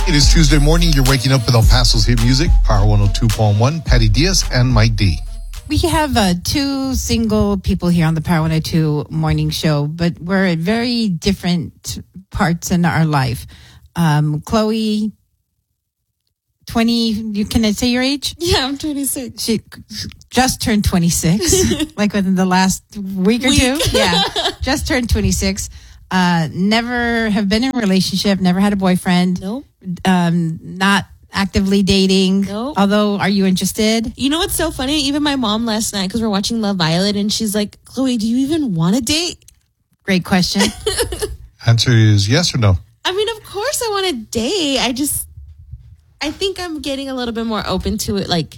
It is Tuesday morning. You're waking up with El Paso's hit music, Power 102.1, Patty Diaz and Mike D. We have two single people here on the Power 102 morning show, but we're at very different parts in our life. Chloe, 20, can I say your age? Yeah, I'm 26. She just turned 26, like within the last week or two. Yeah, just turned 26. Never have been in a relationship, never had a boyfriend. Nope. Not actively dating. Nope. Although, are you interested? You know what's so funny? Even my mom last night, because we're watching Love Island, and she's like, Chloe, do you even want to date? Great question. Answer is yes or no. I mean, of course I want to date. I think I'm getting a little bit more open to it. Like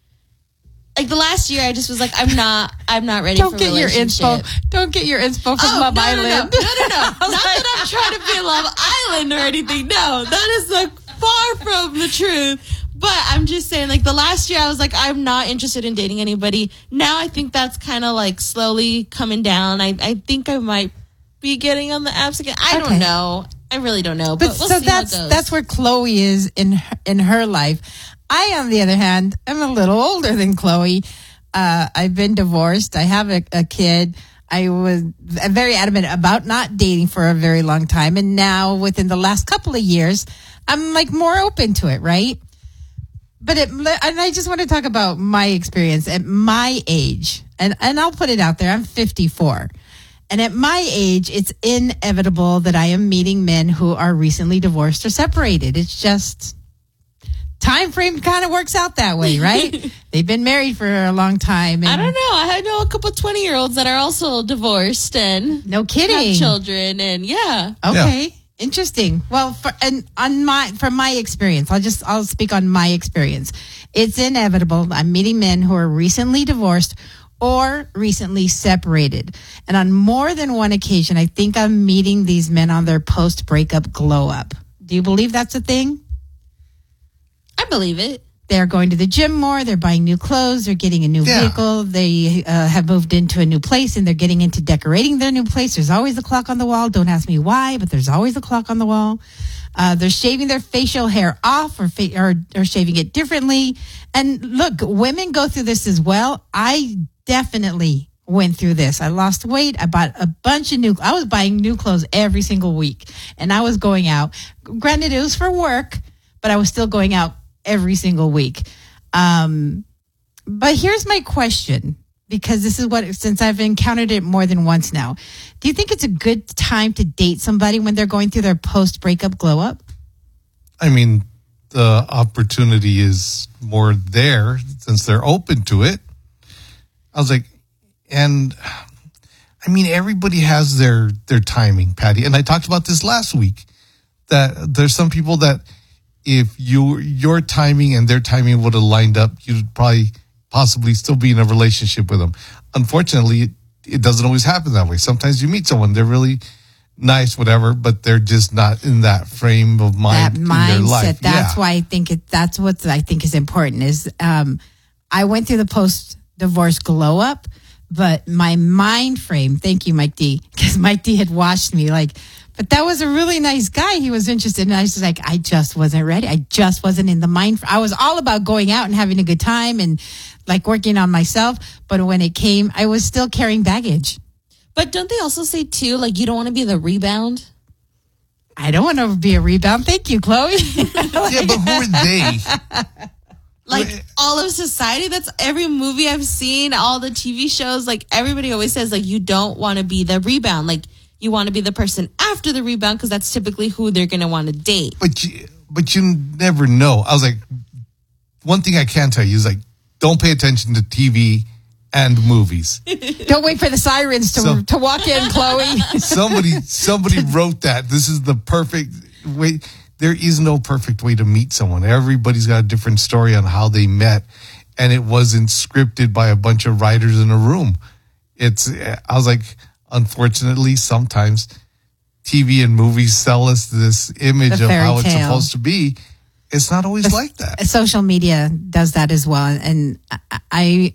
the last year, I just was like, I'm not ready for a relationship. Don't get your inspo from Love Island. No. Not that I'm trying to be Love Island or anything. No, that is like far from the truth. But I'm just saying, like the last year, I was like, I'm not interested in dating anybody. Now I think that's kind of like slowly coming down. I think I might be getting on the apps again. I don't know. I really don't know. But we'll so see how it goes. that's where Chloe is in her life. I, on the other hand, am a little older than Chloe. I've been divorced. I have a kid. I was very adamant about not dating for a very long time. And now within the last couple of years, I'm like more open to it, right? And I just want to talk about my experience at my age. And I'll put it out there. I'm 54. And at my age, it's inevitable that I am meeting men who are recently divorced or separated. It's just time frame kind of works out that way, right? They've been married for a long time. And I don't know. I know a couple 20-year-olds that are also divorced and no kidding, have children, and yeah. Okay, yeah. Interesting. Well, from my experience, I'll speak on my experience. It's inevitable. I'm meeting men who are recently divorced or recently separated. And on more than one occasion, I think I'm meeting these men on their post-breakup glow-up. Do you believe that's a thing? I believe it. They're going to the gym more. They're buying new clothes. They're getting a new vehicle. They have moved into a new place, and they're getting into decorating their new place. There's always a clock on the wall. Don't ask me why, but there's always a clock on the wall. They're shaving their facial hair off or shaving it differently. And look, women go through this as well. I definitely went through this. I lost weight. I bought a bunch of I was buying new clothes every single week, and I was going out. Granted, it was for work, but I was still going out every single week. But here's my question, because this is since I've encountered it more than once now. Do you think it's a good time to date somebody when they're going through their post-breakup glow-up? I mean, the opportunity is more there since they're open to it. I was like, and I mean, everybody has their timing, Patty. And I talked about this last week, that there's some people that if your timing and their timing would have lined up, you'd probably possibly still be in a relationship with them. Unfortunately, it doesn't always happen that way. Sometimes you meet someone, they're really nice, whatever, but they're just not in that frame of mind in their life. That's why that's what I think is important is I went through the post-divorce glow-up, but my mind frame, thank you, Mike D, because Mike D had watched me but that was a really nice guy. He was interested. And I was like, I just wasn't ready. I just wasn't in the mind. I was all about going out and having a good time and working on myself. But when it came, I was still carrying baggage. But don't they also say too, you don't want to be the rebound? I don't want to be a rebound. Thank you, Chloe. Yeah, but who are they? All of society. That's every movie I've seen, all the TV shows. Everybody always says, you don't want to be the rebound. You want to be the person after the rebound because that's typically who they're going to want to date. But you never know. I was like, one thing I can tell you is don't pay attention to TV and movies. Don't wait for the sirens to walk in, Chloe. Somebody wrote that. This is the perfect way. There is no perfect way to meet someone. Everybody's got a different story on how they met, and it wasn't scripted by a bunch of writers in a room. I was like, unfortunately, sometimes TV and movies sell us this image of how it's supposed to be. It's not always like that. Social media does that as well, and I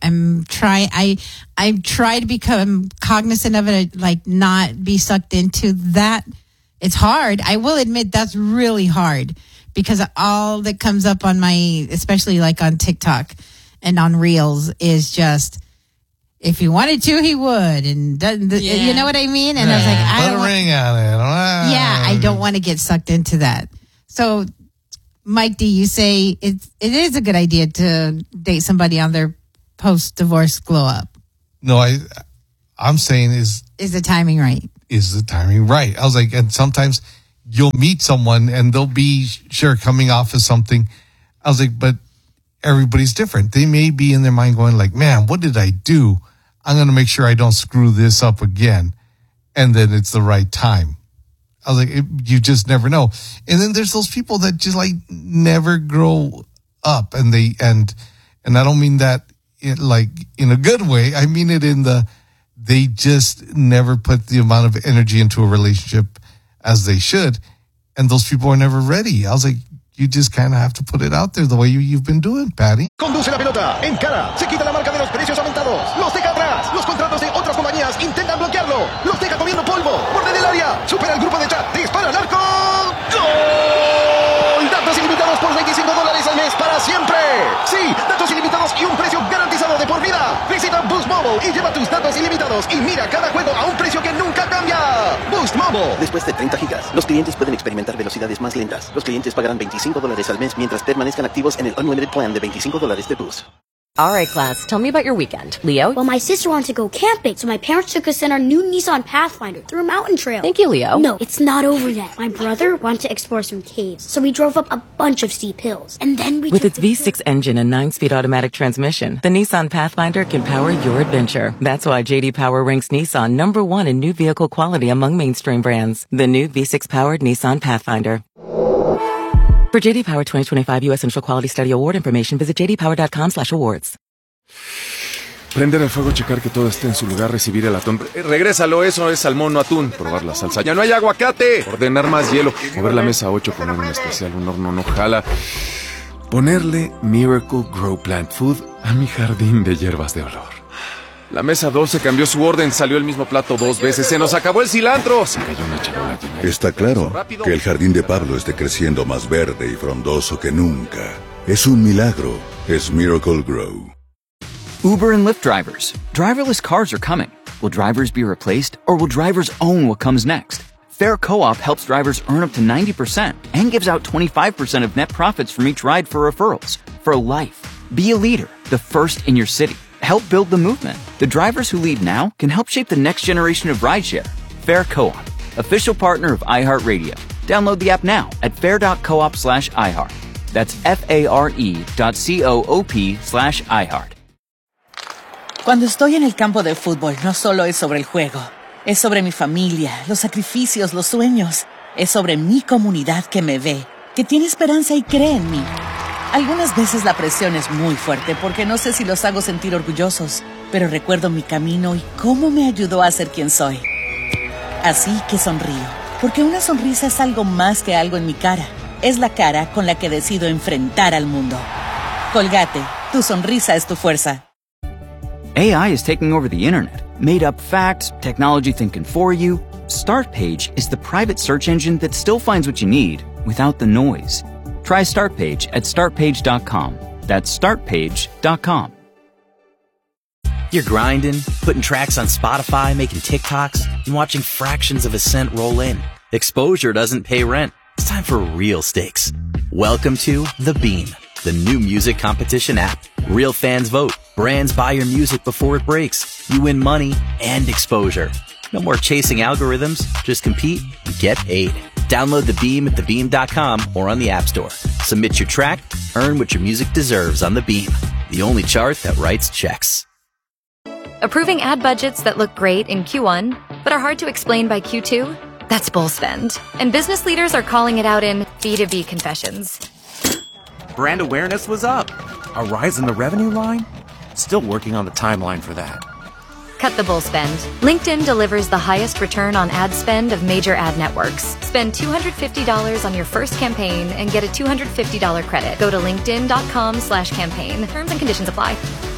try to become cognizant of it, not be sucked into that. It's hard. I will admit that's really hard because all that comes up on my, especially like on TikTok and on Reels, is just, if he wanted to, he would. And you know what I mean? And I was like, put a ring on it. I don't want to get sucked into that. So, Mike D, you say it is a good idea to date somebody on their post-divorce glow up. No, I'm saying is the timing right? Is the timing right? I was like, and sometimes you'll meet someone and they'll be coming off as something. I was like, but everybody's different. They may be in their mind going like, man, what did I do? I'm going to make sure I don't screw this up again. And then it's the right time. I was like, you just never know. And then there's those people that just like never grow up, and I don't mean that in a good way. I mean it in they just never put the amount of energy into a relationship as they should, and those people are never ready. I was like, you just kind of have to put it out there the way you've been doing, Patty. Conduce la pelota, encara, se quita la marca de los precios aumentados, los deja atrás, los contratos de otras compañías intentan bloquearlo, los deja comiendo polvo, borde del área, supera el grupo de chat, dispara al arco, ¡gol! Datos ilimitados por $25 al mes para siempre. Sí, datos ilimitados y un precio garantizado de por vida. Visita Boost Mobile y lleva tus datos ilimitados y mira cada juego a un precio que nunca cambia. Boost Mobile. Después de 30 gigas, los clientes pueden experimentar velocidades más lentas. Los clientes pagarán $25 al mes mientras permanezcan activos en el Unlimited Plan de $25 de Boost. All right, class, tell me about your weekend. Leo? Well, my sister wanted to go camping, so my parents took us in our new Nissan Pathfinder through a mountain trail. Thank you, Leo. No, it's not over yet. My brother wanted to explore some caves, so we drove up a bunch of steep hills. And then we With its V6 engine and 9-speed automatic transmission, the Nissan Pathfinder can power your adventure. That's why J.D. Power ranks Nissan #1 in new vehicle quality among mainstream brands. The new V6-powered Nissan Pathfinder. For J.D. Power 2025 U.S. Central Quality Study Award information, visit jdpower.com/awards. Prender el fuego, checar que todo esté en su lugar, recibir el atún. Regrésalo, eso es salmón, no atún. Probar la salsa. ¡Ya no hay aguacate! Ordenar más hielo. Mover la mesa a 8, poner un especial, un horno no jala. Ponerle Miracle Grow Plant Food a mi jardín de hierbas de olor. La mesa 12 cambió su orden, salió el mismo plato 2 veces. ¡Se nos acabó el cilantro! Se cayó una charola llena. Está claro que el jardín de Pablo esté creciendo más verde y frondoso que nunca. Es un milagro. Es Miracle Grow. Uber and Lyft drivers. Driverless cars are coming. Will drivers be replaced, or will drivers own what comes next? Fair Co-op helps drivers earn up to 90% and gives out 25% of net profits from each ride for referrals. For life. Be a leader, the first in your city. Help build the movement. The drivers who lead now can help shape the next generation of rideshare. Fair Co-op, official partner of iHeartRadio. Download the app now at fair.coop/iHeart. That's FARE.coop/iHeart. Cuando estoy en el campo de fútbol, no solo es sobre el juego. Es sobre mi familia, los sacrificios, los sueños. Es sobre mi comunidad que me ve, que tiene esperanza y cree en mí. Algunas veces la presión es muy fuerte porque no sé si los hago sentir orgullosos, pero recuerdo mi camino y cómo me ayudó a ser quien soy. Así que sonrío, porque una sonrisa es algo más que algo en mi cara. Es la cara con la que decido enfrentar al mundo. Colgate, tu sonrisa es tu fuerza. AI is taking over the internet. Made up facts, technology thinking for you. Startpage is the private search engine that still finds what you need without the noise. Try Startpage at startpage.com. That's startpage.com. You're grinding, putting tracks on Spotify, making TikToks, and watching fractions of a cent roll in. Exposure doesn't pay rent. It's time for real stakes. Welcome to The Beam, the new music competition app. Real fans vote. Brands buy your music before it breaks. You win money and exposure. No more chasing algorithms. Just compete and get paid. Download The Beam at thebeam.com or on the App Store. Submit your track, earn what your music deserves on The Beam, the only chart that writes checks. Approving ad budgets that look great in Q1, but are hard to explain by Q2? That's bull spend. And business leaders are calling it out in B2B confessions. Brand awareness was up. A rise in the revenue line? Still working on the timeline for that. Cut the bull spend. LinkedIn delivers the highest return on ad spend of major ad networks. Spend $250 on your first campaign and get a $250 credit. Go to linkedin.com/campaign. Terms and conditions apply.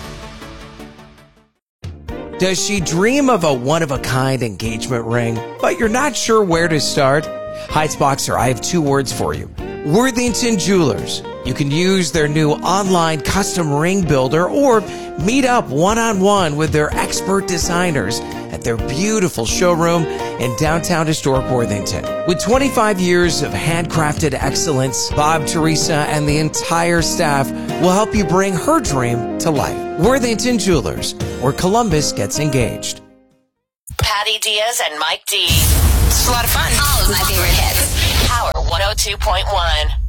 Does she dream of a one-of-a-kind engagement ring, but you're not sure where to start? Heights Boxer, I have 2 words for you. Worthington Jewelers. You can use their new online custom ring builder or meet up one-on-one with their expert designers at their beautiful showroom in downtown historic Worthington. With 25 years of handcrafted excellence, Bob, Teresa, and the entire staff will help you bring her dream to life. Worthington Jewelers, where Columbus gets engaged. Patty Diaz and Mike D. It's a lot of fun. All of my favorite hits. Power 102.1.